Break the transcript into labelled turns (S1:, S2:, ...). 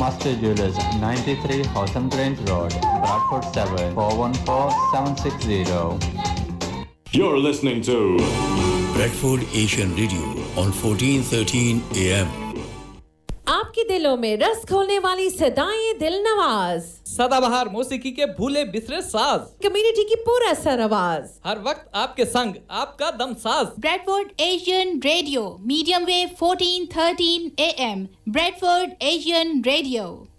S1: Master Jewelers, 93 Hotham Grange Road, Bradford 7 414 760.
S2: You're listening to
S3: Bradford Asian Radio on 1413 AM.
S4: आपके दिलों में रस खोलने वाली सदाएं दिल नवाज,
S5: सदाबहार मौसीकी के भूले बिसरे साज,
S4: कम्युनिटी की पूरा सर आवाज,
S5: हर वक्त आपके संग आपका दम साज।
S6: Bradford Asian Radio, medium wave 1413 AM. Bradford Asian Radio.